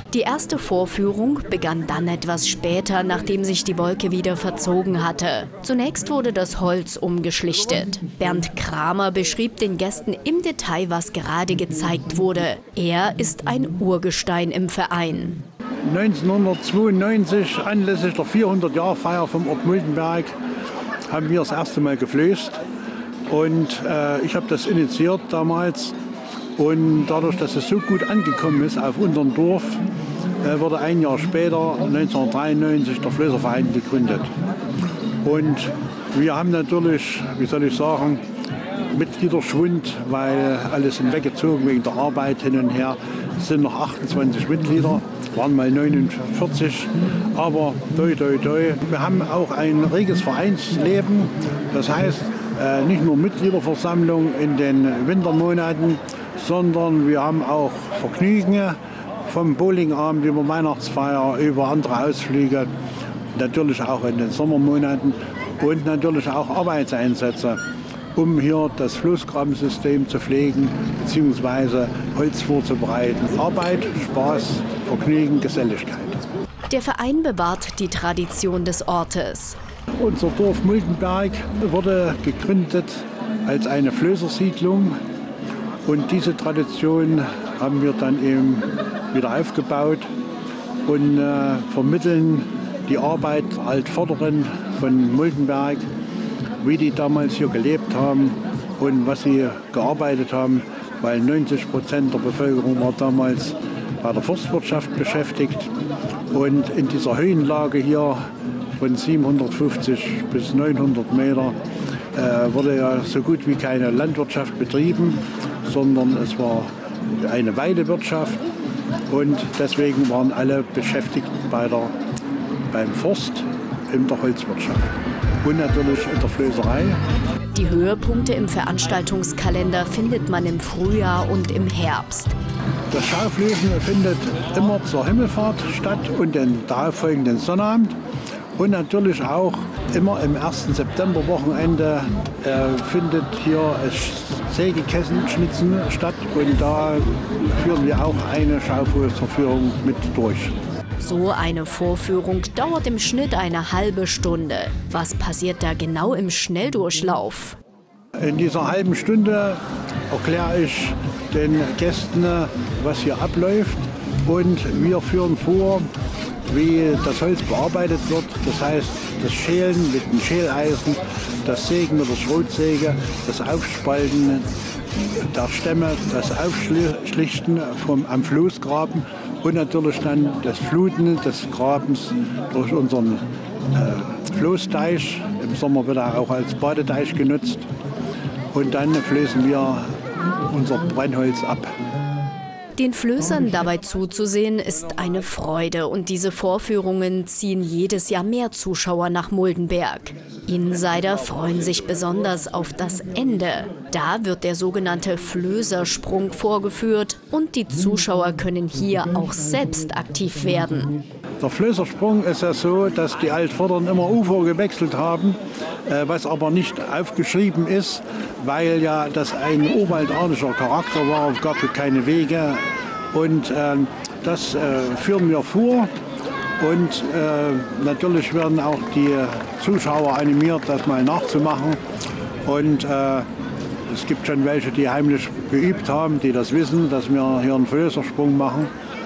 Die erste Vorführung begann dann etwas später, nachdem sich die Wolke wieder verzogen hatte. Zunächst wurde das Holz umgeschlichtet. Bernd Kramer beschrieb den Gästen im Detail, was gerade gezeigt wurde. Er ist ein Urgestein im Verein. 1992, anlässlich der 400-Jahr-Feier vom Ort Muldenberg, haben wir das erste Mal geflößt. Und ich habe das initiiert damals. Und dadurch, dass es so gut angekommen ist auf unserem Dorf, wurde ein Jahr später, 1993, der Flößerverein gegründet. Und wir haben natürlich, wie soll ich sagen, Mitgliederschwund, weil alle sind weggezogen wegen der Arbeit hin und her. Es sind noch 28 Mitglieder, waren mal 49, aber toi toi toi. Wir haben auch ein reges Vereinsleben, das heißt nicht nur Mitgliederversammlung in den Wintermonaten, sondern wir haben auch Vergnügen vom Bowlingabend über Weihnachtsfeier, über andere Ausflüge, natürlich auch in den Sommermonaten und natürlich auch Arbeitseinsätze, um hier das Floßgrabensystem zu pflegen bzw. Holz vorzubereiten. Arbeit, Spaß, Vergnügen, Geselligkeit. Der Verein bewahrt die Tradition des Ortes. Unser Dorf Muldenberg wurde gegründet als eine Flößersiedlung. Und diese Tradition haben wir dann eben wieder aufgebaut und vermitteln die Arbeit der Altvorderen von Muldenberg, wie die damals hier gelebt haben und was sie gearbeitet haben, weil 90% der Bevölkerung war damals bei der Forstwirtschaft beschäftigt. Und in dieser Höhenlage hier von 750 bis 900 Meter wurde ja so gut wie keine Landwirtschaft betrieben, sondern es war eine Weidewirtschaft und deswegen waren alle beschäftigt beim Forst, in der Holzwirtschaft und natürlich in der Flößerei. Die Höhepunkte im Veranstaltungskalender findet man im Frühjahr und im Herbst. Das Schauflößen findet immer zur Himmelfahrt statt und den darauffolgenden Sonnabend. Und natürlich auch immer im 1. Septemberwochenende findet hier das Sägekesselschnitzen statt. Und da führen wir auch eine Schauflößerführung mit durch. So eine Vorführung dauert im Schnitt eine halbe Stunde. Was passiert da genau im Schnelldurchlauf? In dieser halben Stunde erkläre ich den Gästen, was hier abläuft. Und wir führen vor, wie das Holz bearbeitet wird. Das heißt, das Schälen mit dem Schäleisen, das Sägen mit der Schrotsäge, das Aufspalten der Stämme, das Aufschlichten am Floßgraben und natürlich dann das Fluten des Grabens durch unseren Floßteich. Im Sommer wird er auch als Badeteich genutzt. Und dann flößen wir unser Brennholz ab. Den Flößern dabei zuzusehen, ist eine Freude und diese Vorführungen ziehen jedes Jahr mehr Zuschauer nach Muldenberg. Insider freuen sich besonders auf das Ende. Da wird der sogenannte Flößersprung vorgeführt und die Zuschauer können hier auch selbst aktiv werden. Der Flößersprung ist ja so, dass die Altvorderen immer Ufer gewechselt haben, was aber nicht aufgeschrieben ist, weil ja das ein urwaldartischer Charakter war, es gab keine Wege und das führen wir vor und natürlich werden auch die Zuschauer animiert, das mal nachzumachen und es gibt schon welche, die heimlich geübt haben, die das wissen, dass wir hier einen Flößersprung machen.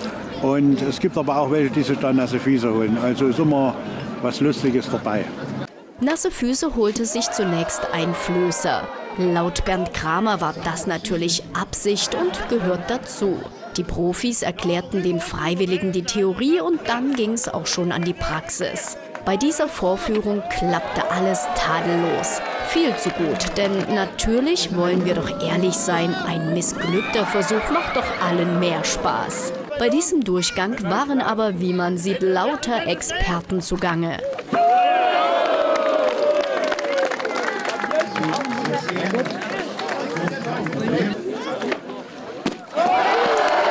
Und es gibt aber auch welche, die sich dann nasse Füße holen. Also ist immer was Lustiges dabei. Nasse Füße holte sich zunächst ein Flößer. Laut Bernd Kramer war das natürlich Absicht und gehört dazu. Die Profis erklärten den Freiwilligen die Theorie und dann ging es auch schon an die Praxis. Bei dieser Vorführung klappte alles tadellos. Viel zu gut, denn natürlich wollen wir doch ehrlich sein, ein missglückter Versuch macht doch allen mehr Spaß. Bei diesem Durchgang waren aber, wie man sieht, lauter Experten zugange.